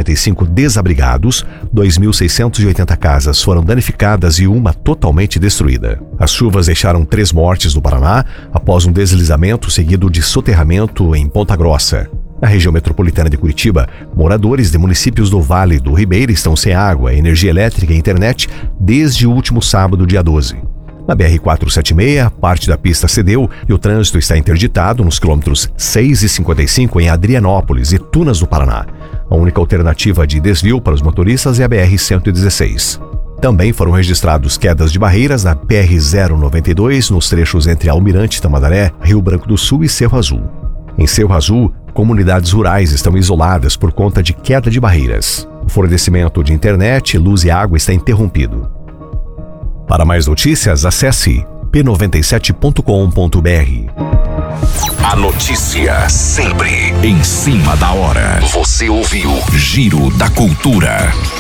2.195 desabrigados, 2.680 casas foram danificadas e uma totalmente destruída. As chuvas deixaram 3 mortes no Paraná após um deslizamento seguido de soterramento em Ponta Grossa. Na região metropolitana de Curitiba, moradores de municípios do Vale do Ribeira estão sem água, energia elétrica e internet desde o último sábado, dia 12. Na BR-476, parte da pista cedeu e o trânsito está interditado nos quilômetros 6 e 55 em Adrianópolis e Tunas do Paraná. A única alternativa de desvio para os motoristas é a BR-116. Também foram registrados quedas de barreiras na BR-092 nos trechos entre Almirante Tamandaré, Rio Branco do Sul e Cerro Azul. Em Cerro Azul, comunidades rurais estão isoladas por conta de queda de barreiras. O fornecimento de internet, luz e água está interrompido. Para mais notícias, acesse p97.com.br. A notícia sempre em cima da hora. Você ouviu Giro da Cultura.